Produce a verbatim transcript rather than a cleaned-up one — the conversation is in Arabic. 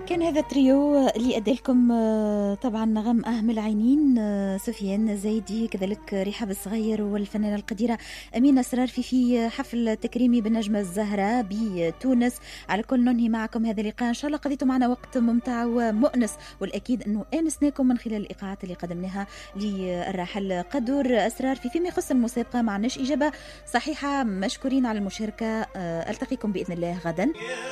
كان هذا التريو اللي أدى لكم طبعا نغم أهم العينين سفيان زايدي، كذلك رحاب الصغير والفنانة القديرة أمينة أسرار في في حفل تكريمي بالنجمة الزهراء بتونس. على كل ننهي معكم هذا اللقاء، إن شاء الله قضيتوا معنا وقت ممتع ومؤنس، والأكيد أنه آنسناكم من خلال الإيقاعات اللي قدمناها للراحل قدور أسرار في فيما يخص الموسيقى. معناش إجابة صحيحة، مشكورين على المشاركة. ألتقيكم بإذن الله غدا.